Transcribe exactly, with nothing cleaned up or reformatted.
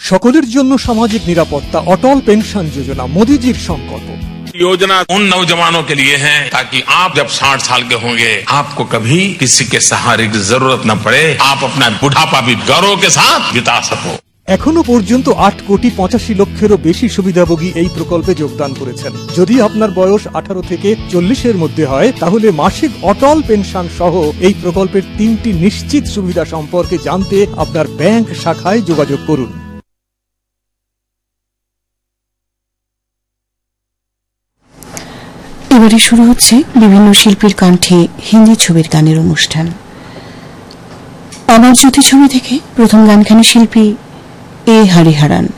সকলের জন্য সামাজিক নিরাপত্তা, অটল পেনশন যোজনা মোদীজির সংকল্প। योजना उन नौजवानों के लिए है ताकि आप जब साठ साल के होंगे आपको कभी किसी के सहारे की जरूरत न पड़े, आप अपना बुढ़ापा भी गौरव के साथ बिता सको। এখনো পর্যন্ত আট কোটি পঁচাশি লক্ষেরও বেশি সুবিধাভোগী এই প্রকল্পে যোগদান করেছেন। যদি আপনার বয়স আঠারো থেকে চল্লিশের মধ্যে হয় তাহলে মাসিক অটল পেনশন সহ এই প্রকল্পের তিনটি নিশ্চিত সুবিধা সম্পর্কে জানতে আপনার ব্যাংক শাখায় যোগাযোগ করুন। এবারে শুরু হচ্ছে বিভিন্ন শিল্পীর কণ্ঠে হিন্দি ছবির গানের অনুষ্ঠান। অমর জ্যোতি ছবি থেকে প্রথম গানখানি শিল্পী এ হরিহরন।